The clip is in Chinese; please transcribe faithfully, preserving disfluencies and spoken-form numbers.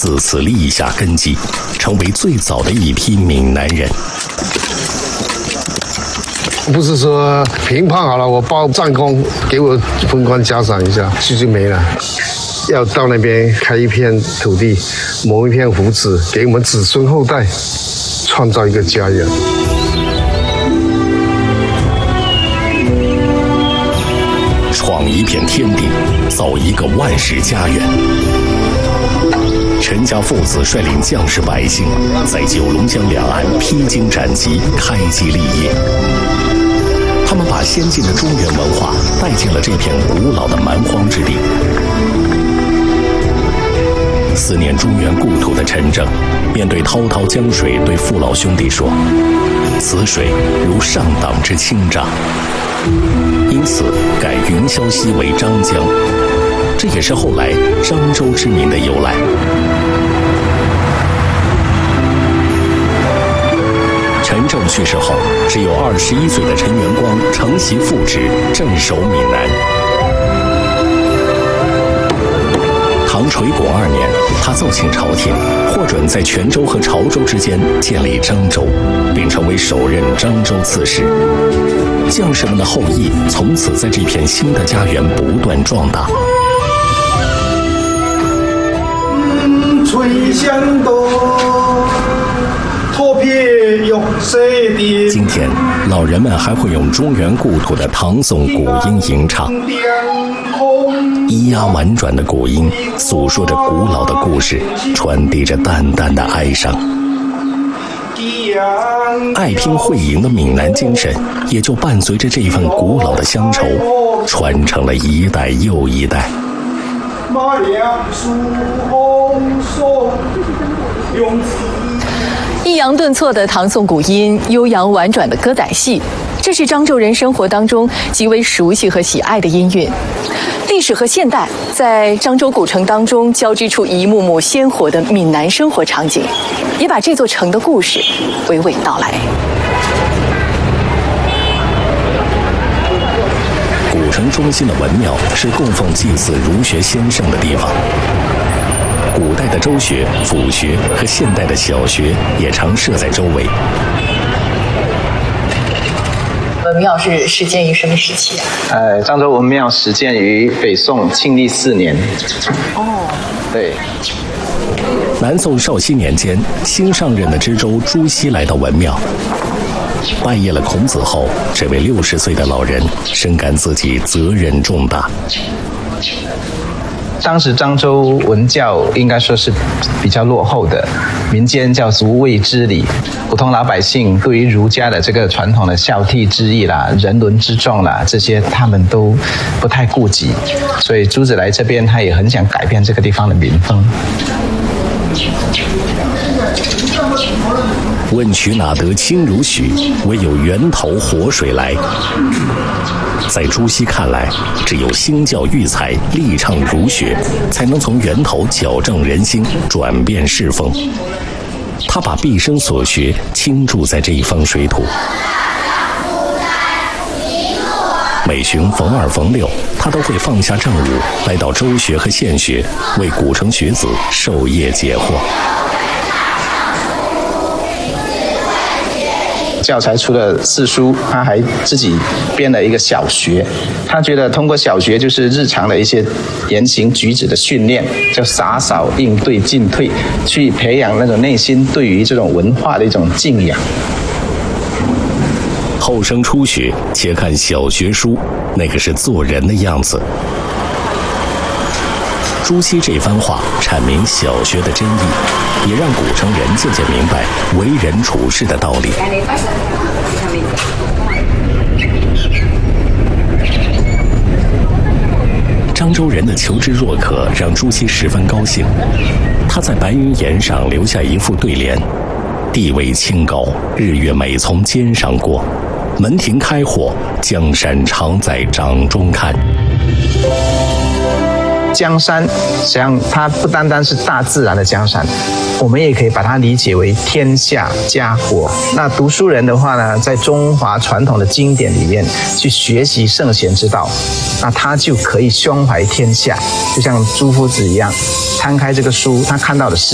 自此立下根基，成为最早的一批闽南人。 不是说评判好了，我报战功，给我封官嘉赏一下，就就没了。要到那边开一片土地，谋一片福祉，给我们子孙后代创造一个家园。 创一片天地，造一个万世家园。陈家父子率领将士百姓，在九龙江两岸披荆斩棘，开基立业。他们把先进的中原文化带进了这片古老的蛮荒之地。思念中原故土的陈正，面对滔滔江水，对父老兄弟说：“此水如上党之清涨。”因此改云霄溪为漳江，这也是后来漳州之名的由来。陈正去世后，只有二十一岁的陈元光承袭父职，镇守闽南。唐垂拱二年，他奏请朝廷，获准在泉州和潮州之间建立漳州，并成为首任漳州刺史。将士们的后裔从此在这片新的家园不断壮大。今天，老人们还会用中原故土的唐宋古音吟唱，咿呀婉转的古音诉说着古老的故事，传递着淡淡的哀伤。爱拼会赢的闽南精神，也就伴随着这份古老的乡愁，传承了一代又一代。 抑扬顿挫的唐宋古音，悠扬婉转的歌仔戏，这是漳州人生活当中极为熟悉和喜爱的音韵。历史和现代在漳州古城当中交织出一幕幕鲜活的闽南生活场景，也把这座城的故事娓娓道来。 古城中心的文庙是供奉祭祀儒学先生的地方。古代的州学、府学和现代的小学也常设在周围。 文庙是始建于什么时期啊？ 呃，漳州文庙始建于北宋庆历四年。 哦， 对。 南宋绍熙年间，新上任的知州朱熹来到文庙，拜谒了孔子后，这位六十岁的老人深感自己责任重大。 当时漳州文教应该说是比较落后的，民间叫足卫之礼，普通老百姓对于儒家的这个传统的孝悌之义啦、人伦之重啦，这些他们都不太顾及，所以朱子来这边，他也很想改变这个地方的民风。 问渠哪得清如许，唯有源头活水来。在朱熹看来，只有兴教育才、力倡儒学，才能从源头矫正人心，转变世风。他把毕生所学倾注在这一方水土。每旬逢二逢六，他都会放下政务，来到州学和县学，为古城学子授业解惑。 教材除了四书，他还自己编了一个小学。他觉得通过小学就是日常的一些言行举止的训练，叫洒扫应对进退，去培养那种内心对于这种文化的一种敬仰。 后生初学，且看小学书，那个是做人的样子。朱熹这番话阐明小学的真意，也让古城人渐渐明白为人处事的道理。漳州人的求知若渴让朱熹十分高兴，他在白云岩上留下一副对联：地位清高，日月美从肩上过，门庭开阔，江山常在掌中看。 江山实际上它不单单是大自然的江山，我们也可以把它理解为天下家国。那读书人的话呢，在中华传统的经典里面去学习圣贤之道，那他就可以胸怀天下，就像朱夫子一样，摊开这个书，他看到的是